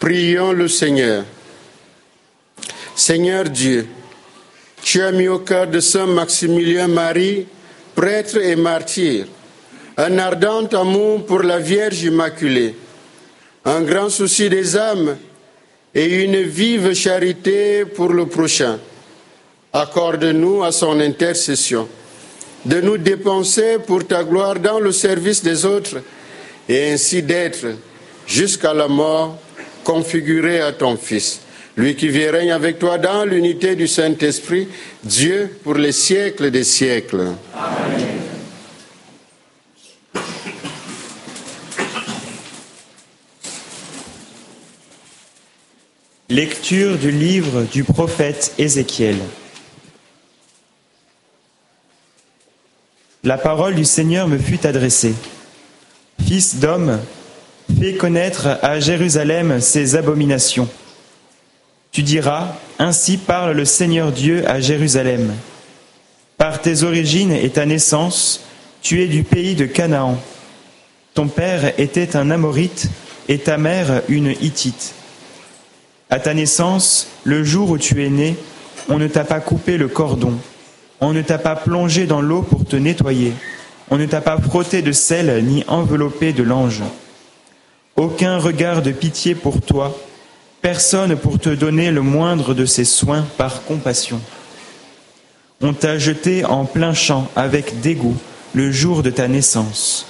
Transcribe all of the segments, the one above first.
Prions le Seigneur. Seigneur Dieu, tu as mis au cœur de Saint Maximilien Marie, prêtre et martyr, un ardent amour pour la Vierge Immaculée, un grand souci des âmes et une vive charité pour le prochain. Accorde-nous à son intercession de nous dépenser pour ta gloire dans le service des autres et ainsi d'être, jusqu'à la mort, configuré à ton Fils, lui qui vit et règne avec toi dans l'unité du Saint-Esprit, Dieu pour les siècles des siècles. Amen. Lecture du livre du prophète Ézéchiel. La parole du Seigneur me fut adressée. Fils d'homme, fais connaître à Jérusalem ses abominations. Tu diras, ainsi parle le Seigneur Dieu à Jérusalem. Par tes origines et ta naissance, tu es du pays de Canaan. Ton père était un Amorite et ta mère une Hittite. À ta naissance, le jour où tu es né, on ne t'a pas coupé le cordon, on ne t'a pas plongé dans l'eau pour te nettoyer, on ne t'a pas frotté de sel ni enveloppé de lange. Aucun regard de pitié pour toi, personne pour te donner le moindre de ses soins par compassion. On t'a jeté en plein champ avec dégoût le jour de ta naissance.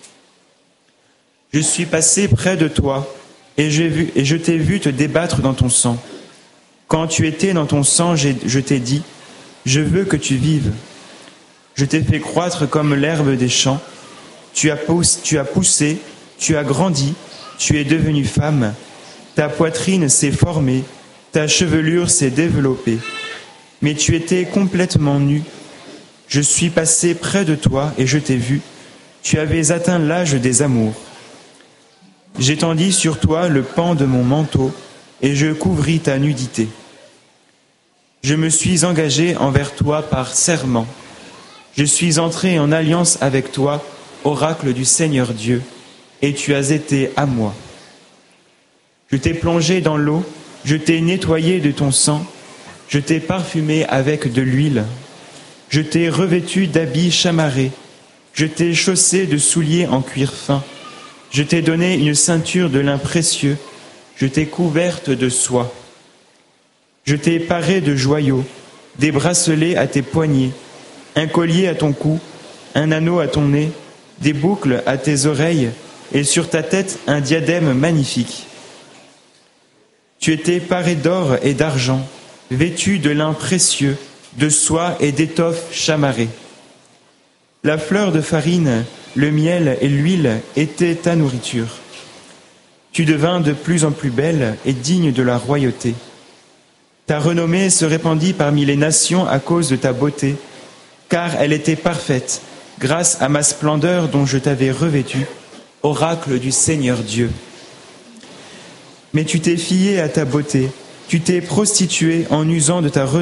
Je suis passé près de toi, et je t'ai vu te débattre dans ton sang. Quand tu étais dans ton sang, je t'ai dit, je veux que tu vives. Je t'ai fait croître comme l'herbe des champs. Tu as poussé, tu as grandi, tu es devenue femme. Ta poitrine s'est formée, ta chevelure s'est développée. Mais tu étais complètement nue. Je suis passé près de toi et je t'ai vu. Tu avais atteint l'âge des amours. J'étendis sur toi le pan de mon manteau, et je couvris ta nudité. Je me suis engagé envers toi par serment. Je suis entré en alliance avec toi, oracle du Seigneur Dieu, et tu as été à moi. Je t'ai plongé dans l'eau, je t'ai nettoyé de ton sang, je t'ai parfumé avec de l'huile, je t'ai revêtu d'habits chamarrés, je t'ai chaussé de souliers en cuir fin. Je t'ai donné une ceinture de lin précieux, je t'ai couverte de soie. Je t'ai paré de joyaux, des bracelets à tes poignets, un collier à ton cou, un anneau à ton nez, des boucles à tes oreilles, et sur ta tête un diadème magnifique. Tu étais paré d'or et d'argent, vêtu de lin précieux, de soie et d'étoffe chamarrée. La fleur de farine, le miel et l'huile étaient ta nourriture. Tu devins de plus en plus belle et digne de la royauté. Ta renommée se répandit parmi les nations à cause de ta beauté, car elle était parfaite, grâce à ma splendeur dont je t'avais revêtu, oracle du Seigneur Dieu. Mais tu t'es fié à ta beauté, tu t'es prostituée en usant de ta